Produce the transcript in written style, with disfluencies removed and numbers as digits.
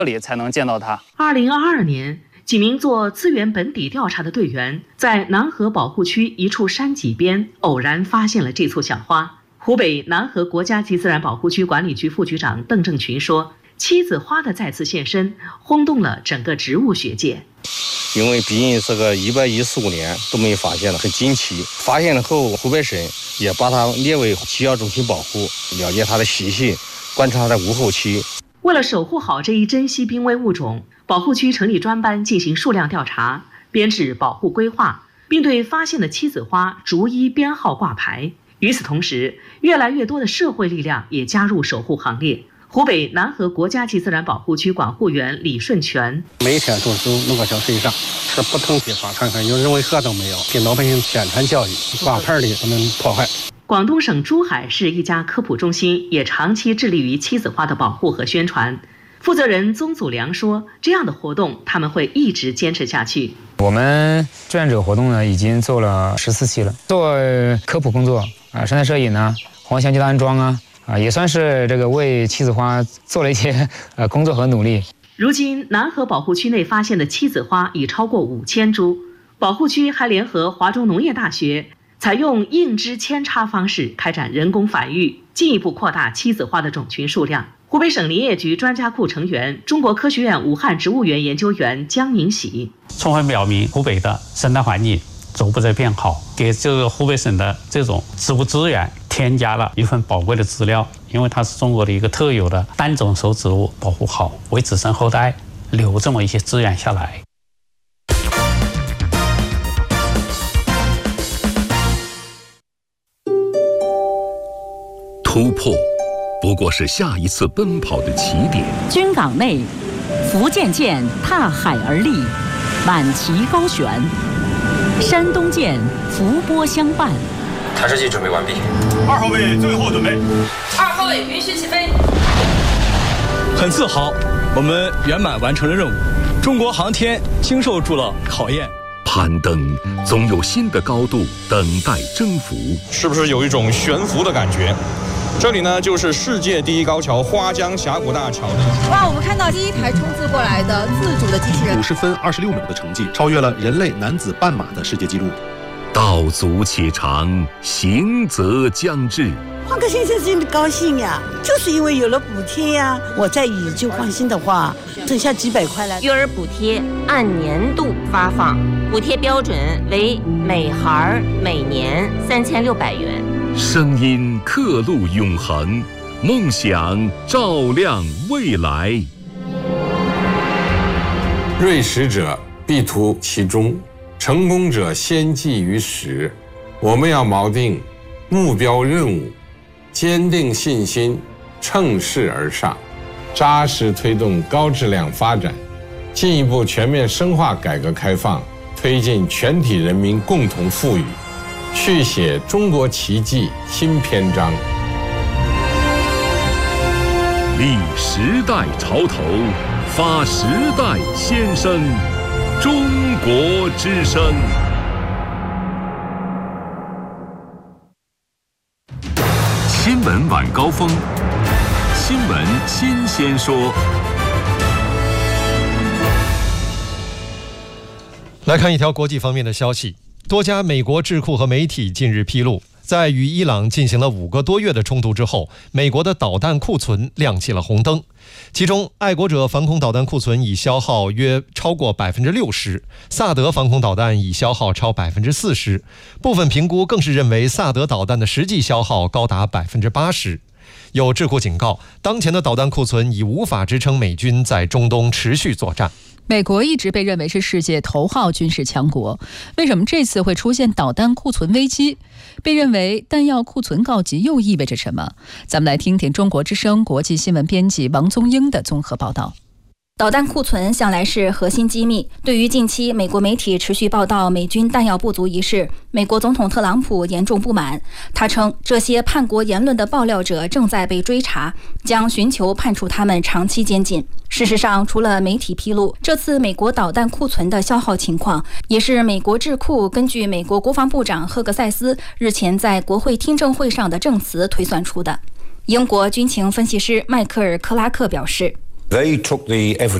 这里才能见到它。 2022年，几名做资源本底调查的队员在南河保护区一处山脊边偶然发现了这簇小花。湖北南河国家级自然保护区管理局副局长邓正群说，七子花的再次现身，轰动了整个植物学界。 因为毕竟这个115年都没发现了，很惊奇。发现了后，湖北省也把它列为需要重新保护，了解它的习性，观察它的无后期。 为了守护好这一珍稀濒危物种，保护区成立专班进行数量调查，编制保护规划，并对发现的七子花逐一编号挂牌。与此同时，越来越多的社会力量也加入守护行列。湖北南河国家级自然保护区管护员李顺全， 每天都是弄个小水上，是不同地方看看有人为何都没有，给老百姓宣传教育，挂牌的不能破坏。 广东省珠海市一家科普中心也长期致力于七子花的保护和宣传。负责人宗祖良说，这样的活动他们会一直坚持下去。 我们志愿者活动呢，已经做了14期了，做科普工作生态摄影呢，黄香鸡的安装也算是这个为七子花做了一些工作和努力。 如今南河保护区内发现的七子花已超过5000株，保护区还联合华中农业大学，采用硬枝扦插方式开展人工繁育，进一步扩大七子花的种群数量。湖北省林业局专家库成员、中国科学院武汉植物园研究员江明喜， 充分表明湖北的生态环境逐步在变好，给这个湖北省的这种植物资源添加了一份宝贵的资料。因为它是中国的一个特有的单种熟植物，保护好，为子孙后代留这么一些资源下来。 突破不过是下一次奔跑的起点。 军港内，福建舰踏海而立，满旗高悬；山东舰伏波相伴。 探视器准备完毕 ，2号位最后准备 ，2号位允许起飞。 很自豪，我们圆满完成了任务，中国航天经受住了考验。 攀登总有新的高度等待征服， 是不是有一种悬浮的感觉？这里呢，就是世界第一高桥花江峡谷大桥。 哇，我们看到第一台冲刺过来的自主的机器人， 50分26秒的成绩，超越了人类男子半马的世界纪录。 道阻且长，行则将至。 换个先生真的高兴呀，就是因为有了补贴呀。我再以旧换新的话，剩下几百块了。 育儿补贴按年度发放，补贴标准为每孩每年3600元。 声音刻录永恒，梦想照亮未来。 锐识者必图其中，成功者先记于始。我们要锚定目标任务，坚定信心，乘势而上，扎实推动高质量发展，进一步全面深化改革开放，推进全体人民共同富裕，续写中国奇迹新篇章。 立时代潮头，发时代先声，中国之声。新闻晚高峰，新闻新鲜说。 来看一条国际方面的消息，多家美国智库和媒体近日披露，在与伊朗进行了5个多月的冲突之后，美国的导弹库存亮起了红灯。其中，爱国者防空导弹库存已消耗约超过60%，萨德防空导弹已消耗超40%，部分评估更是认为萨德导弹的实际消耗高达80%。有智库警告，当前的导弹库存已无法支撑美军在中东持续作战。 美国一直被认为是世界头号军事强国，为什么这次会出现导弹库存危机？被认为弹药库存告急又意味着什么？咱们来听听中国之声国际新闻编辑王宗英的综合报道。 导弹库存向来是核心机密。对于近期美国媒体持续报道美军弹药不足一事，美国总统特朗普严重不满。他称，这些叛国言论的爆料者正在被追查，将寻求判处他们长期监禁。事实上，除了媒体披露，这次美国导弹库存的消耗情况，也是美国智库根据美国国防部长赫格塞斯日前在国会听证会上的证词推算出的。英国军情分析师迈克尔·克拉克表示， They took the